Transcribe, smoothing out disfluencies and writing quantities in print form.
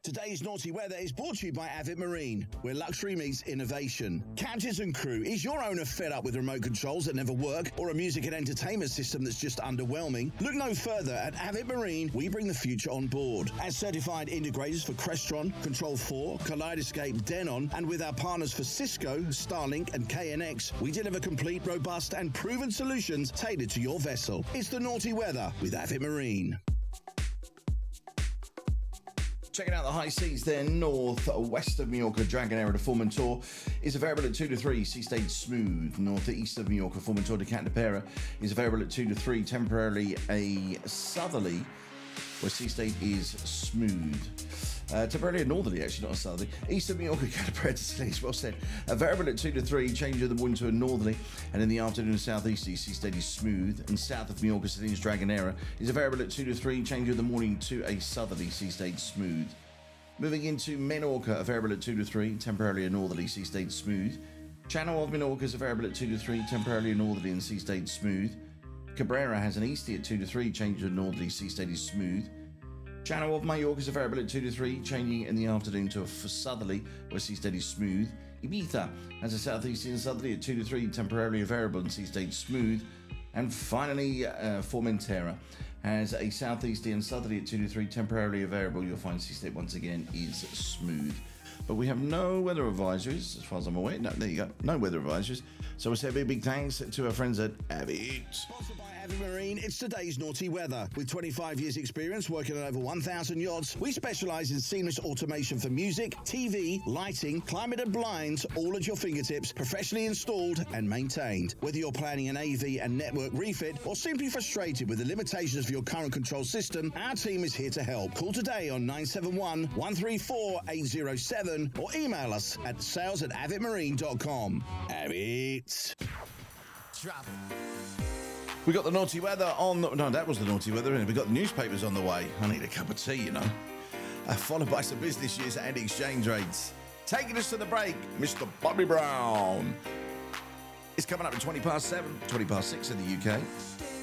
Today's Naughty Weather is brought to you by Avid Marine, where luxury meets innovation. Captains and crew, is your owner fed up with remote controls that never work or a music and entertainment system that's just underwhelming? Look no further. At Avid Marine, we bring the future on board. As certified integrators for Crestron, Control 4, Kaleidoscape, Denon, and with our partners for Cisco, Starlink, and KNX, we deliver complete, robust, and proven solutions tailored to your vessel. It's the Naughty Weather with Avid Marine. Checking out the high seas there, north-west of Mallorca, Dragonera to Formentor is available at 2 to 3, sea stage smooth. North-east of Mallorca, Formentor to Cantapera is available at 2 to 3, temporarily a southerly, where sea state is smooth. Temporarily a northerly, actually, not a southerly. East of Mallorca, Cantapera to Scilly, well said. Variable at 2 to 3, change of the wind to a northerly, and in the afternoon, southeasterly, sea state is smooth. And south of Mallorca, Salinas, Dragonera is variable at 2 to 3, change of the morning to a southerly, sea state smooth. Moving into Menorca, variable at 2 to 3, temporarily a northerly, sea state smooth. Channel of Menorca is variable at 2 to 3, temporarily a northerly and sea state smooth. Cabrera has an easterly at 2 to 3, change of northerly, sea state is smooth. Channel of Mallorca is variable at 2 to 3, changing in the afternoon to a southerly, where sea state is smooth. Ibiza has a southeasterly and southerly at 2 to 3, temporarily a variable and sea state smooth. And finally, Formentera has a southeasterly and southerly at 2 to 3, temporarily a variable. You'll find sea state once again is smooth. But we have no weather advisories, as far as I'm aware. No, there you go. No weather advisories. So we'll say a big thanks to our friends at Avid. Sponsored by Avid Marine, it's today's Naughty Weather. With 25 years experience working on over 1,000 yachts, we specialise in seamless automation for music, TV, lighting, climate and blinds, all at your fingertips, professionally installed and maintained. Whether you're planning an AV and network refit or simply frustrated with the limitations of your current control system, our team is here to help. Call today on 971 134 807 or email us at sales@avidmarine.com. Avid. Drop it. We got the naughty weather on. No, that was the naughty weather. We got the newspapers on the way. I need a cup of tea, you know. Followed by some business news and exchange rates. Taking us to the break, Mr. Bobby Brown. It's coming up at 20 past 7, 20 past 6 in the UK.